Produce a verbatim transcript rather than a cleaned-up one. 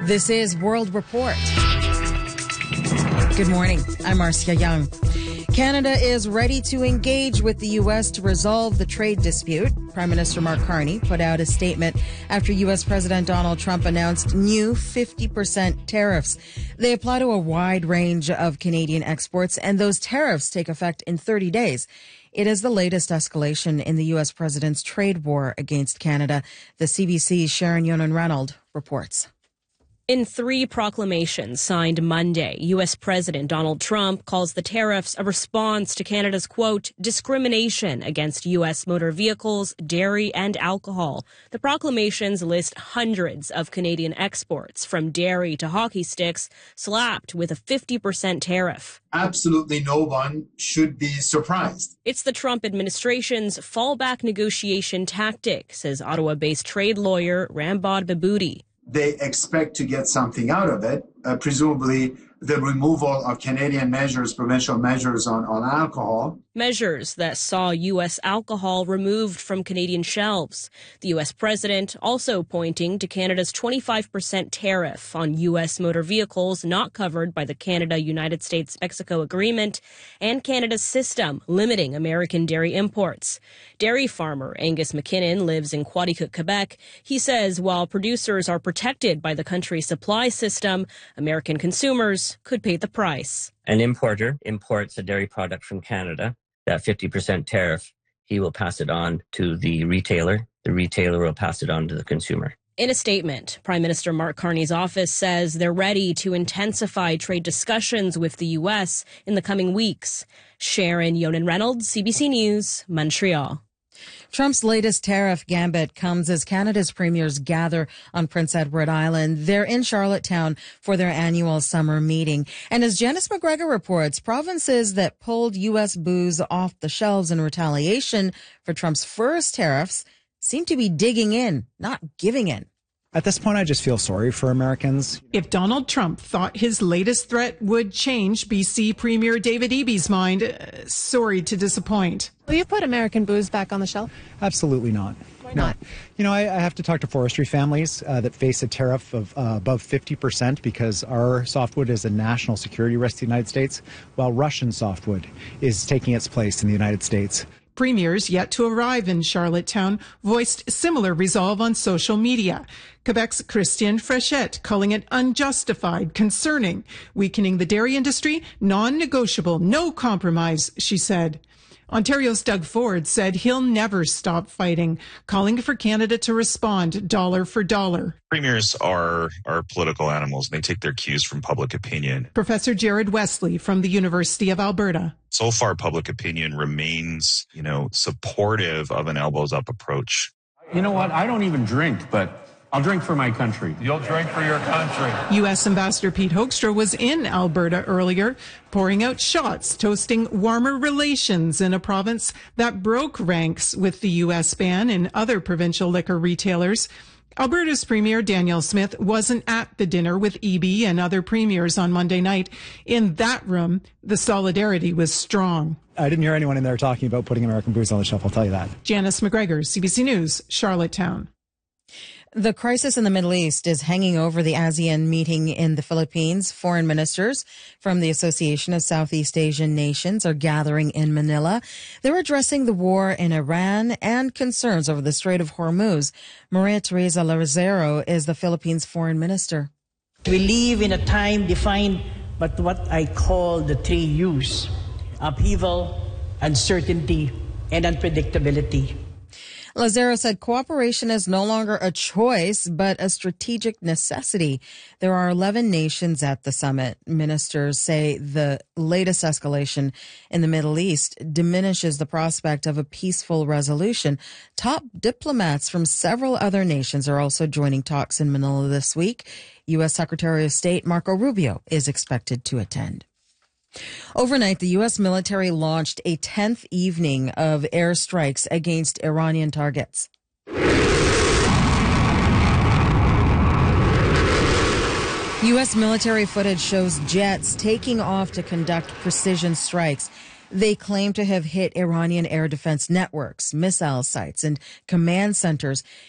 This is World Report. Good morning. I'm Marcia Young. Canada is ready to engage with the U S to resolve the trade dispute. Prime Minister Mark Carney put out a statement after U S President Donald Trump announced new fifty percent tariffs. They apply to a wide range of Canadian exports, and those tariffs take effect in thirty days. It is the latest escalation in the U S president's trade war against Canada. The C B C's Sharon Yonan-Reynolds reports. In three proclamations signed Monday, U S President Donald Trump calls the tariffs a response to Canada's, quote, discrimination against U S motor vehicles, dairy, and alcohol. The proclamations list hundreds of Canadian exports, from dairy to hockey sticks, slapped with a fifty percent tariff. Absolutely no one should be surprised. It's the Trump administration's fallback negotiation tactic, says Ottawa-based trade lawyer Rambod Baboudi. They expect to get something out of it, uh, presumably the removal of Canadian measures, provincial measures on, on alcohol. Measures that saw U S alcohol removed from Canadian shelves. The U S president also pointing to Canada's twenty-five percent tariff on U S motor vehicles not covered by the Canada-United States-Mexico agreement, and Canada's system limiting American dairy imports. Dairy farmer Angus McKinnon lives in Quaticook, Quebec. He says while producers are protected by the country's supply system, American consumers could pay the price. An importer imports a dairy product from Canada. That fifty percent tariff, he will pass it on to the retailer. The retailer will pass it on to the consumer. In a statement, Prime Minister Mark Carney's office says they're ready to intensify trade discussions with the U S in the coming weeks. Sharon Yonan-Reynolds, C B C News, Montreal. Trump's latest tariff gambit comes as Canada's premiers gather on Prince Edward Island. They're in Charlottetown for their annual summer meeting. And as Janice McGregor reports, provinces that pulled U S booze off the shelves in retaliation for Trump's first tariffs seem to be digging in, not giving in. At this point, I just feel sorry for Americans. If Donald Trump thought his latest threat would change B C Premier David Eby's mind, uh, sorry to disappoint. Will you put American booze back on the shelf? Absolutely not. Why not? No. You know, I, I have to talk to forestry families uh, that face a tariff of uh, above fifty percent because our softwood is a national security risk to the United States, while Russian softwood is taking its place in the United States. Premiers yet to arrive in Charlottetown voiced similar resolve on social media. Quebec's Christiane Frechette calling it unjustified, concerning, weakening the dairy industry, non-negotiable, no compromise, she said. Ontario's Doug Ford said he'll never stop fighting, calling for Canada to respond dollar for dollar. Premiers are, are political animals, and they take their cues from public opinion. Professor Jared Wesley from the University of Alberta. So far, public opinion remains, you know, supportive of an elbows-up approach. You know what? I don't even drink, but I'll drink for my country. You'll drink for your country. U S Ambassador Pete Hoekstra was in Alberta earlier, pouring out shots, toasting warmer relations in a province that broke ranks with the U S ban and other provincial liquor retailers. Alberta's Premier Danielle Smith wasn't at the dinner with Eby and other premiers on Monday night. In that room, the solidarity was strong. I didn't hear anyone in there talking about putting American booze on the shelf, I'll tell you that. Janice McGregor, C B C News, Charlottetown. The crisis in the Middle East is hanging over the ASEAN meeting in the Philippines. Foreign ministers from the Association of Southeast Asian Nations are gathering in Manila. They're addressing the war in Iran and concerns over the Strait of Hormuz. Maria Teresa Lazaro is the Philippines foreign minister. We live in a time defined by what I call the three U's: upheaval, uncertainty, and unpredictability. Lazaro said cooperation is no longer a choice, but a strategic necessity. There are eleven nations at the summit. Ministers say the latest escalation in the Middle East diminishes the prospect of a peaceful resolution. Top diplomats from several other nations are also joining talks in Manila this week. U S Secretary of State Marco Rubio is expected to attend. Overnight, the U S military launched a tenth evening of airstrikes against Iranian targets. U S military footage shows jets taking off to conduct precision strikes. They claim to have hit Iranian air defense networks, missile sites, and command centers.